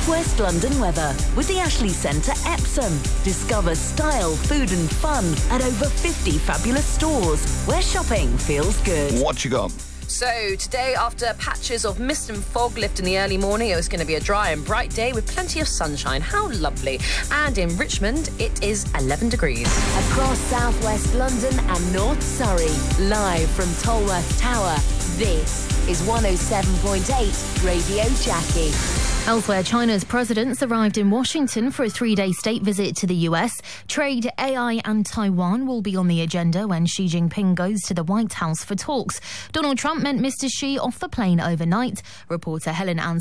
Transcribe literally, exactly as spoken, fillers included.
Southwest London weather with the Ashley Centre Epsom. Discover style, food and fun at over fifty fabulous stores where shopping feels good. What you got? So today, after patches of mist and fog lift in the early morning, it was going to be a dry and bright day with plenty of sunshine. How lovely. And in Richmond, it is eleven degrees. Across Southwest London and North Surrey, live from Tolworth Tower, this is one oh seven point eight Radio Jackie. Elsewhere, China's presidents arrived in Washington for a three-day state visit to the U S. Trade, A I and Taiwan will be on the agenda when Xi Jinping goes to the White House for talks. Donald Trump met Mister Xi off the plane overnight. Reporter Helen Ann